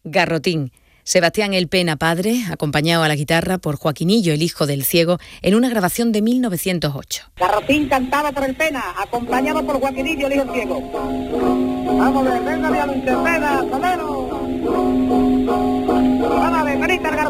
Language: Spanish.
Garrotín. Sebastián El Pena padre, acompañado a la guitarra por Joaquinillo, el hijo del ciego, en una grabación de 1908. Garrotín cantaba por El Pena, acompañado por Joaquinillo, el hijo del ciego. Vamos a ver, venga, Pena, Solero. Vamos a ver, Marita,